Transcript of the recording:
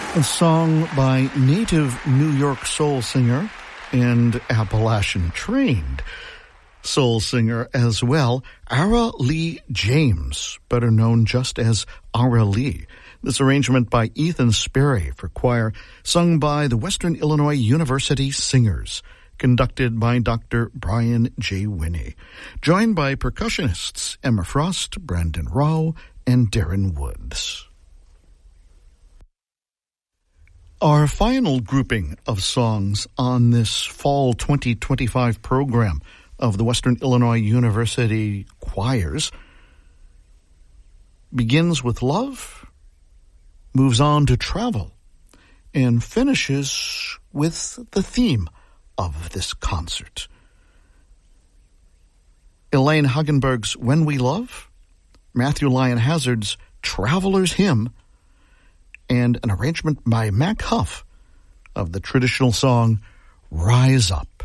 A song by native New York soul singer and Appalachian-trained soul singer as well, Ara Lee James, better known just as Ara Lee. This arrangement by Ethan Sperry for choir, sung by the Western Illinois University Singers, conducted by Dr. Brian J. Winnie, joined by percussionists Emma Frost, Brandon Rowe, and Darren Woods. Our final grouping of songs on this fall 2025 program of the Western Illinois University Choirs begins with love, moves on to travel, and finishes with the theme of this concert. Elaine Hagenberg's When We Love, Matthew Lyon Hazard's Traveler's Hymn, and an arrangement by Mac Huff of the traditional song Rise Up.